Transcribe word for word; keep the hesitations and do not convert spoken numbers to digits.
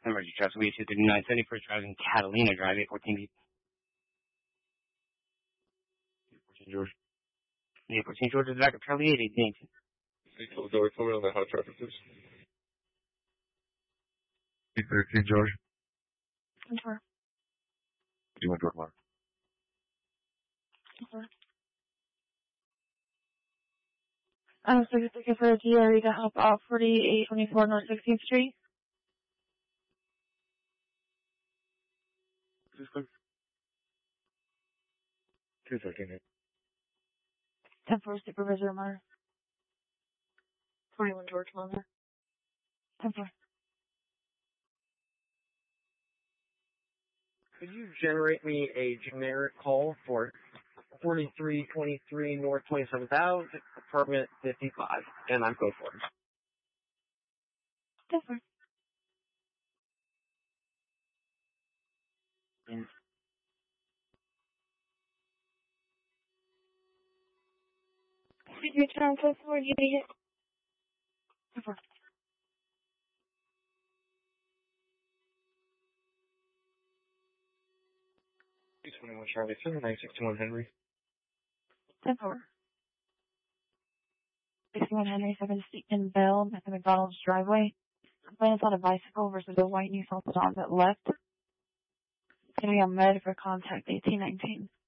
Emergency Trust, we two thirty-nine seventy-first driving Catalina Drive, eight fourteen B. eight fourteen George. eight fourteen George is back at Charlie eight eighteen. eight twelve George, tell me on that hot traffic, please. eight thirteen George. Confirm. You want George Mark? Confirm. I'm looking for a G R E to hop off forty-eight twenty-four North sixteenth Street. Just go. two thirteen. ten four Supervisor Meyer. twenty-one George Meyer. ten four. Could you generate me a generic call for forty-three twenty-three North twenty-seventh Avenue, apartment fifty-five, and I'm code for it. ten four. And Did you turn code four? You need it? ten four. two twenty-one Charlie, seven nine six two one Henry. ten four. sixty-one Henry, seven Seaton Bell, at the McDonald's driveway. Complainant's on a bicycle versus a white Nissan Sedan that left. It's going to be on med for contact eighteen nineteen.